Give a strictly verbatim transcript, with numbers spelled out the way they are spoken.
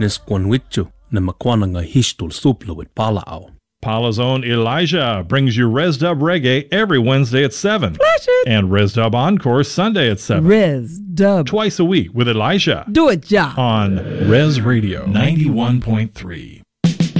Nisquanwichu, Namakwananga Hishtul Supla with Palao. Paula's own Elijah brings you Res Dub Reggae every Wednesday at seven. Flash it. And Res Dub Encore Sunday at seven. Res Dub. Twice a week with Elijah. Do it, ja. On Res Radio ninety-one point three.